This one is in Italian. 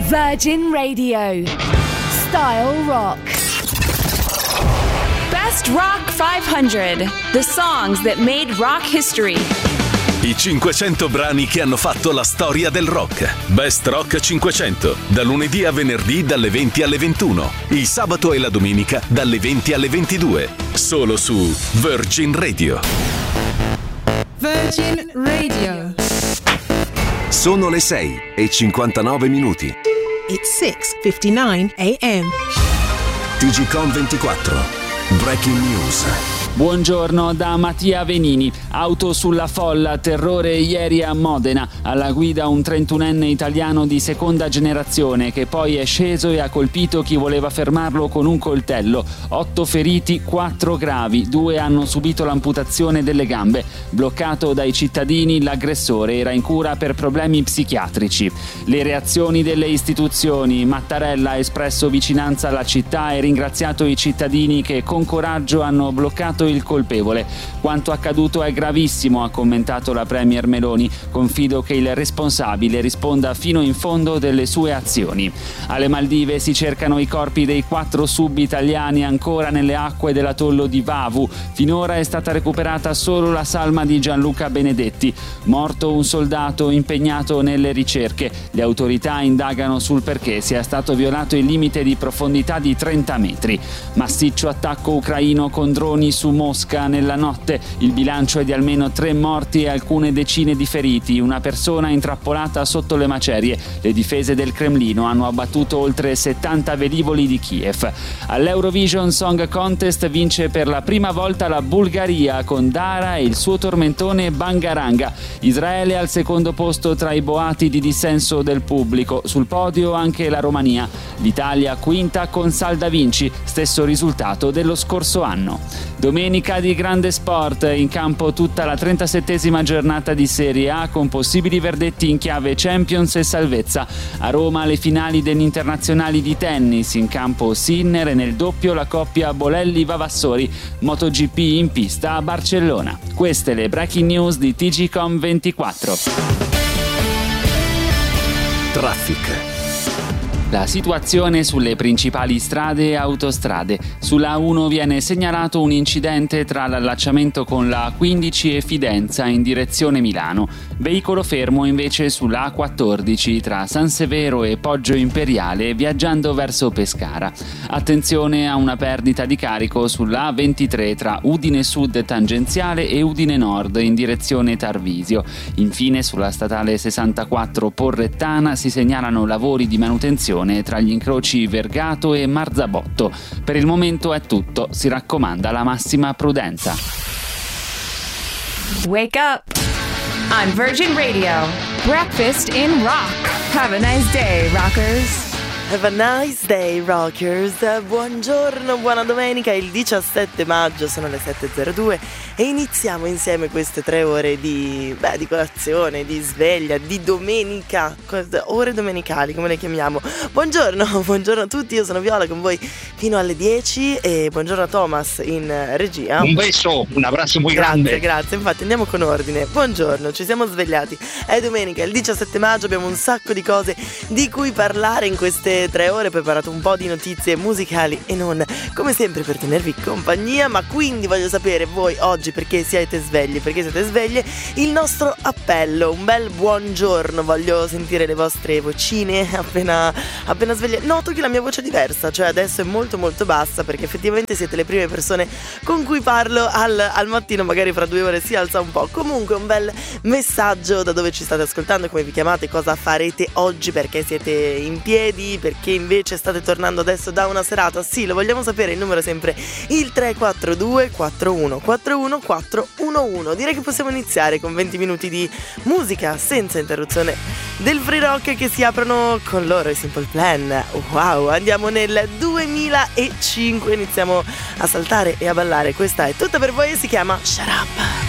Virgin Radio. Style Rock. Best Rock 500. The songs that made rock history. I 500 brani che hanno fatto la storia del rock. Best Rock 500. Da lunedì a venerdì dalle 20 alle 21. Il sabato e la domenica dalle 20 alle 22. Solo su Virgin Radio. Virgin Radio. Sono le 6:59 minuti. It's 6:59 a.m. TGcom 24. Breaking News. Buongiorno da Mattia Venini. Auto sulla folla, terrore ieri a Modena. Alla guida un 31enne italiano di seconda generazione che poi è sceso e ha colpito chi voleva fermarlo con un coltello. 8 feriti, 4 gravi, 2 hanno subito l'amputazione delle gambe. Bloccato dai cittadini, l'aggressore era in cura per problemi psichiatrici. Le reazioni delle istituzioni. Mattarella ha espresso vicinanza alla città e ringraziato i cittadini che con coraggio hanno bloccato il colpevole. Quanto accaduto è gravissimo, ha commentato la premier Meloni. Confido che il responsabile risponda fino in fondo delle sue azioni. Alle Maldive si cercano i corpi dei 4 sub italiani ancora nelle acque dell'atollo di Vavu. Finora è stata recuperata solo la salma di Gianluca Benedetti. Morto un soldato impegnato nelle ricerche. Le autorità indagano sul perché sia stato violato il limite di profondità di 30 metri. Massiccio attacco ucraino con droni su Mosca nella notte. Il bilancio è di almeno 3 morti e alcune decine di feriti. Una persona intrappolata sotto le macerie. Le difese del Cremlino hanno abbattuto oltre 70 velivoli di Kiev. All'Eurovision Song Contest vince per la prima volta la Bulgaria con Dara e il suo tormentone Bangaranga. Israele al secondo posto tra i boati di dissenso del pubblico. Sul podio anche la Romania. L'Italia quinta con Salda Vinci, stesso risultato dello scorso anno. Domenica di grande sport, in campo tutta la 37esima giornata di Serie A con possibili verdetti in chiave Champions e salvezza. A Roma le finali degli internazionali di tennis, in campo Sinner e nel doppio la coppia Bolelli-Vavassori. MotoGP in pista a Barcellona. Queste le breaking news di TGcom 24. Traffic. La situazione sulle principali strade e autostrade. Sulla A1 viene segnalato un incidente tra l'allacciamento con la A15 e Fidenza in direzione Milano. Veicolo fermo invece sulla A14 tra San Severo e Poggio Imperiale viaggiando verso Pescara. Attenzione a una perdita di carico sulla A23 tra Udine Sud tangenziale e Udine Nord in direzione Tarvisio. Infine sulla statale 64 Porrettana si segnalano lavori di manutenzione tra gli incroci Vergato e Marzabotto. Per il momento è tutto, si raccomanda la massima prudenza. Wake up! On Virgin Radio. Breakfast in rock. Have a nice day, rockers. Have a nice day, rockers. Buongiorno, buona domenica, il 17 maggio, sono le 7:02 e iniziamo insieme queste 3 ore di colazione, di sveglia, di domenica, ore domenicali, come le chiamiamo. Buongiorno a tutti, io sono Viola con voi fino alle 10 e buongiorno a Thomas in regia. Un bacio, un abbraccio muy grande. Grazie, infatti andiamo con ordine. Buongiorno, ci siamo svegliati, è domenica, il 17 maggio, abbiamo un sacco di cose di cui parlare in queste 3 ore, preparato un po' di notizie musicali e non, come sempre, per tenervi compagnia, ma quindi voglio sapere voi oggi perché siete svegli, perché siete sveglie, il nostro appello, un bel buongiorno, voglio sentire le vostre vocine appena sveglie. Noto che la mia voce è diversa, cioè adesso è molto molto bassa perché effettivamente siete le prime persone con cui parlo al mattino, magari fra 2 ore si alza un po'. Comunque un bel messaggio da dove ci state ascoltando, come vi chiamate, cosa farete oggi, perché siete in piedi, perché invece state tornando adesso da una serata. Sì, lo vogliamo sapere, il numero è sempre il 342 41 41 411. Direi che possiamo iniziare con 20 minuti di musica senza interruzione del free rock che si aprono con loro, i Simple Plan. Wow, andiamo nel 2005, iniziamo a saltare e a ballare. Questa è tutta per voi e si chiama Shut Up.